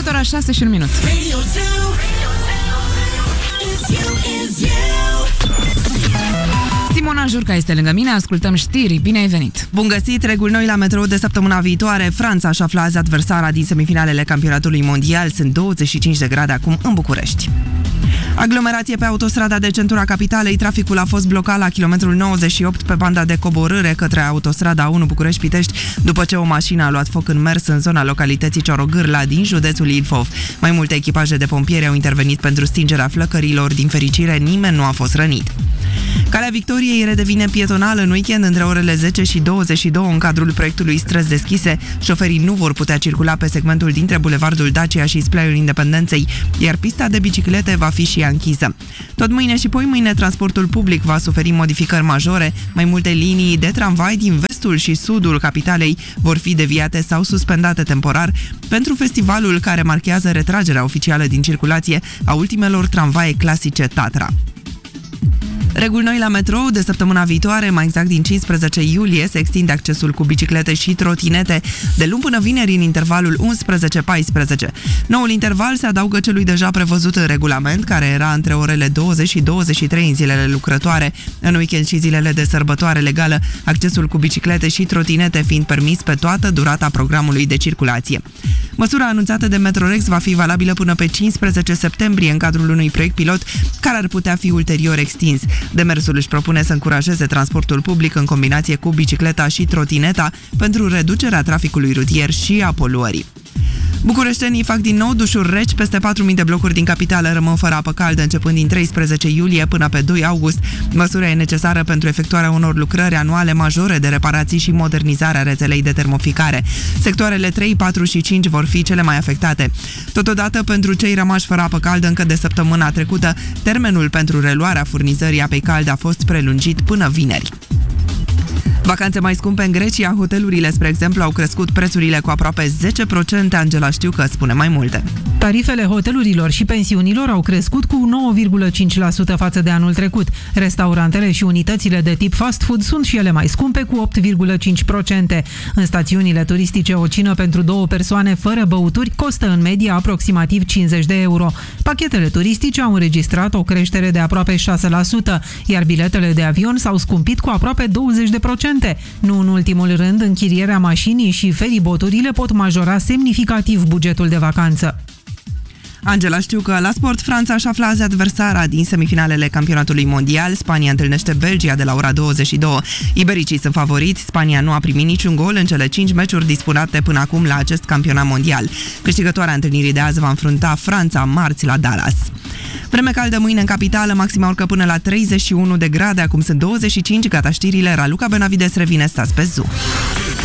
Exact ora 6 și un minut. Simona Jurca este lângă mine, ascultăm știri, bine ai venit! Bun găsit, reguli noi la metrou de săptămâna viitoare. Franța își află azi adversara din semifinalele campionatului mondial. Sunt 25 de grade acum în București. Aglomerație pe autostrada de centura capitalei. Traficul a fost blocat la kilometrul 98 pe banda de coborâre către autostrada 1 București-Pitești, după ce o mașină a luat foc în mers în zona localității Ciorogârla din județul Ilfov. Mai multe echipaje de pompieri au intervenit pentru stingerea flăcărilor. Din fericire, nimeni nu a fost rănit. Calea Victoriei redevine pietonală în weekend între orele 10 și 22 în cadrul proiectului Străzi Deschise. Șoferii nu vor putea circula pe segmentul dintre Bulevardul Dacia și Splaiul Independenței, iar pista de biciclete va fi și ea închisă. Tot mâine și poimâine transportul public va suferi modificări majore. Mai multe linii de tramvai din vestul și sudul capitalei vor fi deviate sau suspendate temporar pentru festivalul care marchează retragerea oficială din circulație a ultimelor tramvaie clasice Tatra. Reguli noi la metrou de săptămâna viitoare, mai exact din 15 iulie, se extinde accesul cu biciclete și trotinete de luni până vineri în intervalul 11-14. Noul interval se adaugă celui deja prevăzut în regulament, care era între orele 20 și 23 în zilele lucrătoare. În weekend și zilele de sărbătoare legală, accesul cu biciclete și trotinete fiind permis pe toată durata programului de circulație. Măsura anunțată de Metrorex va fi valabilă până pe 15 septembrie în cadrul unui proiect pilot care ar putea fi ulterior extins. Demersul își propune să încurajeze transportul public în combinație cu bicicleta și trotineta pentru reducerea traficului rutier și a poluării. Bucureștenii fac din nou dușuri reci. Peste 4.000 de blocuri din capitală rămân fără apă caldă începând din 13 iulie până pe 2 august. Măsura e necesară pentru efectuarea unor lucrări anuale majore de reparații și modernizarea rețelei de termoficare. Sectoarele 3, 4 și 5 vor fi cele mai afectate. Totodată, pentru cei rămași fără apă caldă încă de săptămâna trecută, termenul pentru reluarea furnizării apei calde a fost prelungit până vineri. Vacanțe mai scumpe în Grecia, hotelurile, spre exemplu, au crescut prețurile cu aproape 10%. Angela Știucă spune mai multe. Tarifele hotelurilor și pensiunilor au crescut cu 9,5% față de anul trecut. Restaurantele și unitățile de tip fast food sunt și ele mai scumpe cu 8,5%. În stațiunile turistice, o cină pentru 2 persoane fără băuturi costă în medie aproximativ 50 de euro. Pachetele turistice au înregistrat o creștere de aproape 6%, iar biletele de avion s-au scumpit cu aproape 20%. Nu în ultimul rând, închirierea mașinii și feriboturile pot majora semnificativ bugetul de vacanță. Angela Știucă, la sport, Franța își află azi adversara din semifinalele campionatului mondial. Spania întâlnește Belgia de la ora 22. Ibericii sunt favoriți. Spania nu a primit niciun gol în cele 5 meciuri disputate până acum la acest campionat mondial. Câștigătoarea întâlnirii de azi va înfrunta Franța marți la Dallas. Vreme caldă mâine în capitală, maxima urcă până la 31 de grade, acum sunt 25, gata știrile, Raluca Benavides revine, stați pe Zoo.